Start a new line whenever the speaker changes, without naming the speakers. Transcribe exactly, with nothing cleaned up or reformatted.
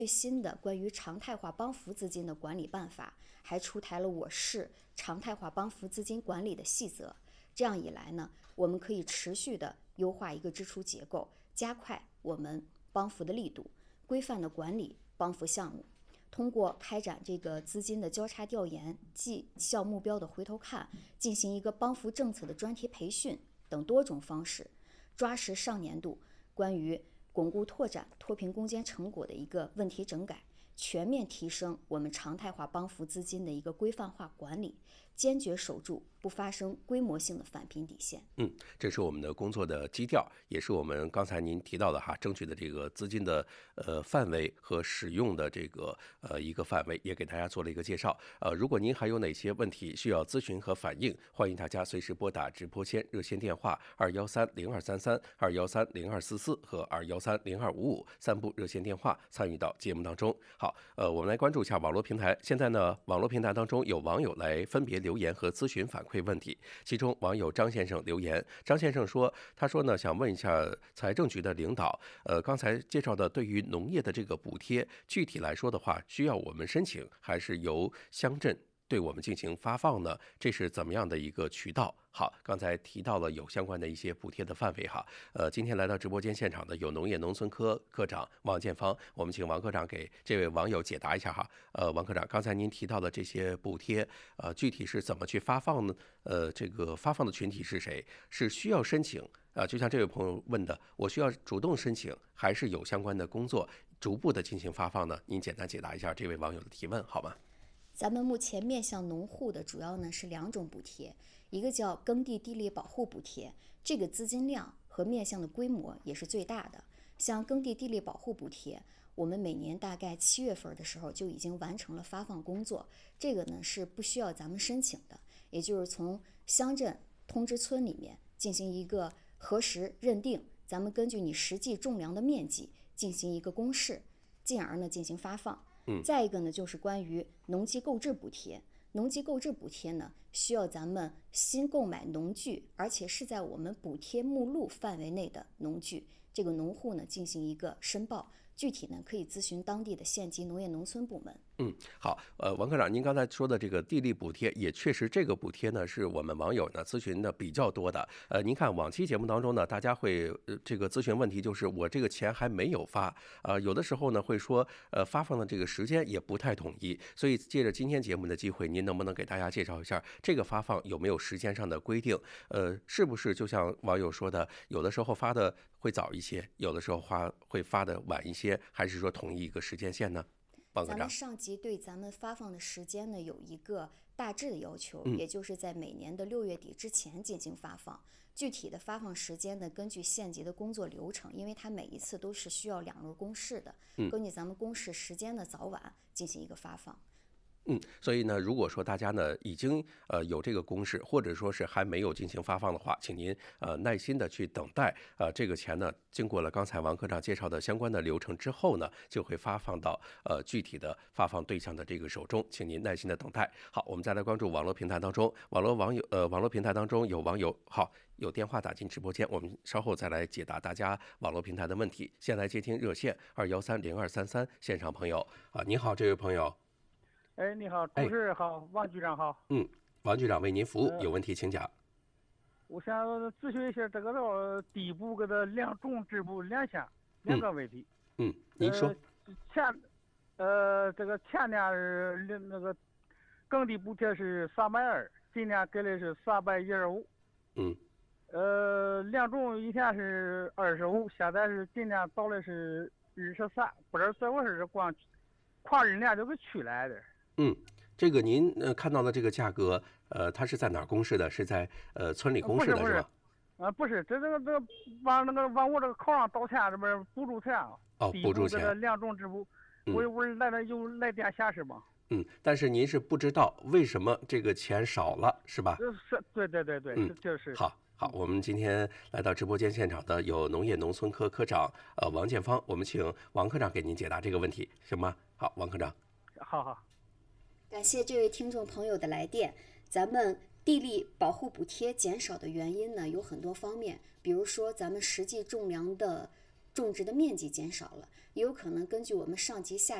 最新的关于常态化帮扶资金的管理办法，还出台了我市常态化帮扶资金管理的细则。这样一来呢，我们可以持续的优化一个支出结构，加快我们帮扶的力度，规范的管理帮扶项目。通过开展这个资金的交叉调研、绩效目标的回头看，进行一个帮扶政策的专题培训等多种方式，抓实上年度关于巩固拓展脱贫攻坚成果的一个问题整改，全面提升我们常态化帮扶资金的一个规范化管理，坚决守住不发生规模性的返贫底线。
嗯，这是我们的工作的基调，也是我们刚才您提到的哈，争取的这个资金的呃范围和使用的这个呃一个范围，也给大家做了一个介绍。呃，如果您还有哪些问题需要咨询和反映，欢迎大家随时拨打直播间热线电话二幺三零二三三、二幺三零二四四和二幺三零二五五三部热线电话参与到节目当中。好，呃，我们来关注一下网络平台。现在呢，网络平台当中有网友来分别留言和咨询反馈问题。其中网友张先生留言，张先生说，他说呢，想问一下财政局的领导，呃，刚才介绍的对于农业的这个补贴，具体来说的话，需要我们申请，还是由乡镇对我们进行发放呢？这是怎么样的一个渠道？好，刚才提到了有相关的一些补贴的范围哈。呃，今天来到直播间现场的有农业农村科科长王建芳，我们请王科长给这位网友解答一下哈。呃，王科长，刚才您提到的这些补贴，呃，具体是怎么去发放呢？呃，这个发放的群体是谁？是需要申请？啊、呃，就像这位朋友问的，我需要主动申请，还是有相关的工作逐步的进行发放呢？您简单解答一下这位网友的提问好吗？
咱们目前面向农户的主要呢是两种补贴，一个叫耕地地力保护补贴，这个资金量和面向的规模也是最大的。像耕地地力保护补贴，我们每年大概七月份的时候就已经完成了发放工作，这个呢是不需要咱们申请的，也就是从乡镇通知村里面进行一个核实认定，咱们根据你实际种粮的面积进行一个公示，进而呢进行发放。
嗯，
再一个呢，就是关于农机购置补贴。农机购置补贴呢，需要咱们新购买农具，而且是在我们补贴目录范围内的农具，这个农户呢进行一个申报。具体呢，可以咨询当地的县级农业农村部门。
嗯，好，呃，王科长，您刚才说的这个地力补贴，也确实这个补贴呢，是我们网友呢咨询的比较多的。呃，您看往期节目当中呢，大家会呃这个咨询问题就是我这个钱还没有发，啊、呃，有的时候呢会说，呃，发放的这个时间也不太统一，所以借着今天节目的机会，您能不能给大家介绍一下这个发放有没有时间上的规定？呃，是不是就像网友说的，有的时候发的会早一些，有的时候发会发的晚一些，还是说统一一个时间线呢？
咱们上级对咱们发放的时间呢有一个大致的要求，
嗯、
也就是在每年的六月底之前进行发放。具体的发放时间呢，根据县级的工作流程，因为它每一次都是需要两轮公示的，根据咱们公示时间的早晚进行一个发放。
嗯，所以呢，如果说大家呢已经呃有这个公示，或者说是还没有进行发放的话，请您呃耐心的去等待，呃这个钱呢经过了刚才王科长介绍的相关的流程之后呢，就会发放到呃具体的发放对象的这个手中，请您耐心的等待。好，我们再来关注网络平台当中，网络网友呃网络平台当中有网友好有电话打进直播间，我们稍后再来解答大家网络平台的问题。先来接听热线二幺三零二三三现场朋友啊，你好，这位朋友。
哎，你好，主持人好，哎、王局长好。
嗯，王局长为您服务，呃、有问题请讲。
我想咨询一下这个的地部跟的两种支部两项两个问题。
嗯，嗯您说。
呃、前呃这个前年是那个耕地补贴是三百二，今年给的是三百一十五。
嗯。
呃，两种以前是二十五，现在是今年到的是二十三，不知道怎么回事，光跨二年就给去来的。
嗯，这个您呃看到的这个价格，呃，它是在哪儿公示的？是在呃村里公示的
是
吧？
啊，不是，这这个这个往那个往我这个口上倒钱，这边补助钱啊。
哦，补助钱。
两种支部，我我来了有来电显示吗？
嗯，但是您是不知道为什么这个钱少了，是吧？
是，对对对对，
嗯，
就是。
好。好，我们今天来到直播间现场的有农业农村科科长呃王建芳，我们请王科长给您解答这个问题，行吗？好，王科长。
好好。
感谢这位听众朋友的来电。咱们地力保护补贴减少的原因呢有很多方面，比如说咱们实际种粮的种植的面积减少了，也有可能根据我们上集下